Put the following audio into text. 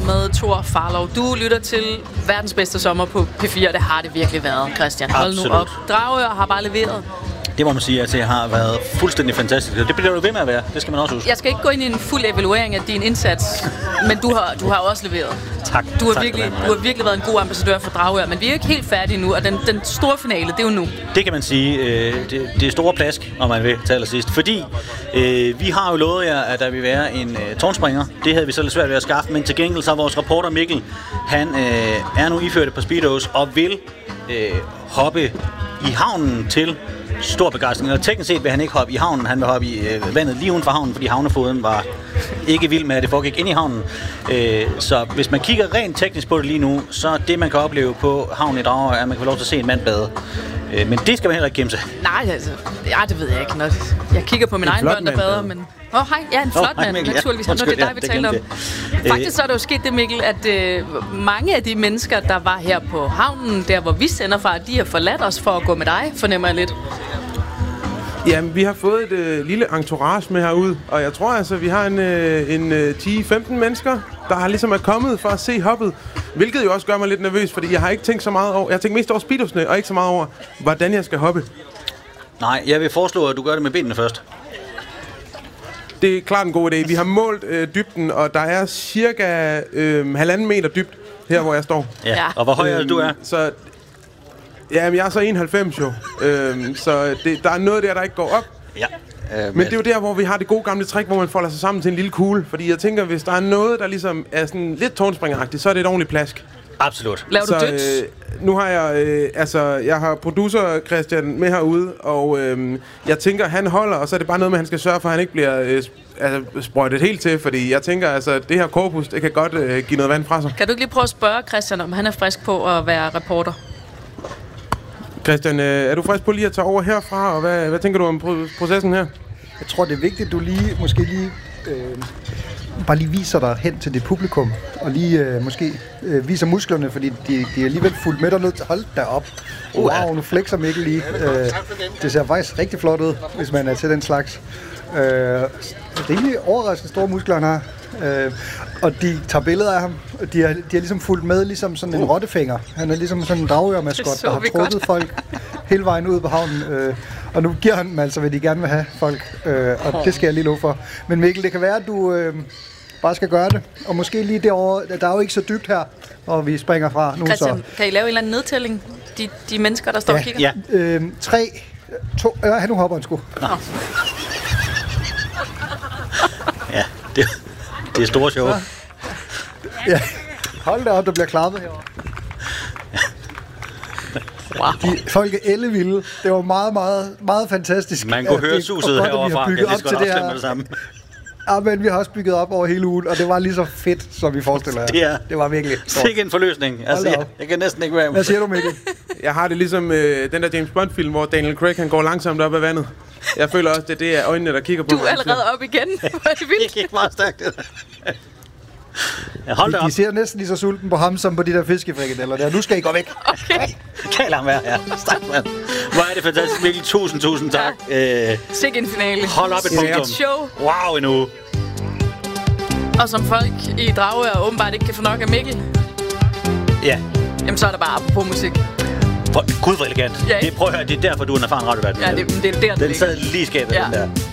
med Thor Farlov. Du lytter til verdens bedste sommer på P4, og det har det virkelig været, Christian. Hold nu op. Dragør har bare leveret. Det må man sige, at det har været fuldstændig fantastisk. Det bliver du ved med at være. Det skal man også huske. Jeg skal ikke gå ind i en fuld evaluering af din indsats, men du har også leveret. Tak. Du har virkelig været en god ambassadør for Dragør, men vi er ikke helt færdige nu, og den store finale, det er jo nu. Det kan man sige. Det er store plask, om man vil, til allersidst. Fordi vi har jo lovet jer, at der vil være en tårnspringer. Det havde vi så lidt svært ved at skaffe, men til gengæld så er vores reporter Mikkel, han er nu iført på Speedos og vil hoppe i havnen til stor begejstring. Og teknisk set vil han ikke hoppe i havnen, han vil hoppe i vandet lige uden for havnen, fordi havnefoden var ikke vild med, at det foregik ind i havnen. Så hvis man kigger rent teknisk på det lige nu, så det, man kan opleve på havnen i Dragør, er, at man kan få lov til at se en mand bade. Men det skal man heller ikke gemme sig. Nej, altså, det ved jeg ikke. Jeg kigger på min egen børn, der bader, men... hej. Ja, en flot mand, naturligvis. Ja, det er dig, vi taler om. Faktisk så er der jo sket det, Mikkel, at mange af de mennesker, der var her på havnen, der hvor vi sender fra, de har forladt os for at gå med dig, fornemmer jeg lidt. Jamen, vi har fået et lille entourage med herude, og jeg tror altså, vi har en 10-15 mennesker, der har ligesom er kommet for at se hoppet, hvilket jo også gør mig lidt nervøs, fordi jeg har ikke tænkt så meget over, jeg har tænkt mest over speedosne, og ikke så meget over, hvordan jeg skal hoppe. Nej, jeg vil foreslå, at du gør det med benene først. Det er klart en god idé. Vi har målt dybden, og der er cirka 1,5 meter dybt her, hvor jeg står. Ja. Og hvor høj er det, du er? Så... Jamen, jeg er så 91 jo, så der er noget der ikke går op. Ja. Men det er jo der, hvor vi har det gode gamle trick, hvor man folder sig sammen til en lille kugle. Fordi jeg tænker, hvis der er noget, der ligesom er sådan lidt tårnspringeragtigt, så er det et ordentligt plask. Absolut. Laver du døds? Nu har jeg har producer Christian med herude, og jeg tænker, han holder, og så er det bare noget med, at han skal sørge for, at han ikke bliver sprøjtet helt til. Fordi jeg tænker, altså, det her korpus, det kan godt give noget vand fra sig. Kan du ikke lige prøve at spørge Christian, om han er frisk på at være reporter? Christian, er du frisk på lige at tage over herfra, og hvad tænker du om processen her? Jeg tror, det er vigtigt, at du måske lige bare lige viser dig hen til dit publikum, og lige måske viser musklerne, fordi de er alligevel fuldt med dernede. Hold da op. Wow, nu flexer Mikkel lige. Det ser faktisk rigtig flot ud, hvis man er til den slags. Rimelig overraskende store muskler, han har. Og de tager billeder af ham. De har ligesom fulgt med, ligesom sådan en rottefinger. Han er ligesom sådan en dragørmaskot, der har trukket folk hele vejen ud på havnen. Og nu giver han dem altså, hvad de gerne vil have, folk. Og det skal jeg lige love for. Men Mikkel, det kan være, at du bare skal gøre det. Og måske lige derovre, der er jo ikke så dybt her, hvor vi springer fra nu. Christian, så. Kan I lave en eller anden nedtælling? De mennesker, der står og kigger? Ja. 3, 2... nu hopper han sgu. Ja, det er store show. Ja. Hold da op, der bliver klappet herovre. Wow. Folk er ellevilde. Det var meget, meget, meget fantastisk. Man kunne høre suset herovre fra. Det skal godt afstemme det samme. Ja, men vi har også bygget op over hele ugen, og det var lige så fedt, som vi forestiller jer. Det var virkelig stort. Sikke en forløsning. Altså, jeg kan næsten ikke være med. Hvad siger du, Mikkel? Jeg har det ligesom den der James Bond-film, hvor Daniel Craig han går langsomt op ad vandet. Jeg føler også, det er øjnene, der kigger på mig. Du er allerede op igen. Hvor er det vildt. Det gik meget stærkt, det der. Ja, hold da op. De ser næsten lige så sulten på ham, som på de der fiskefrikadeller der. Nu skal I gå væk. Okay. Kan ham være, ja. Stærkt, mand. Hvor er det fantastisk, Mikkel. Tusind tak. Sikke en finale. Hold op et punktum. Show. Wow, endnu. Og som folk i Dragør åbenbart ikke kan få nok af Mikkel. Ja. Jamen så er der bare apropos musik. Gud, hvor elegant. Ja, prøv at høre, det er derfor, du er en erfaren radiovært. Ja, det er der, den sad lige i skabet, den der.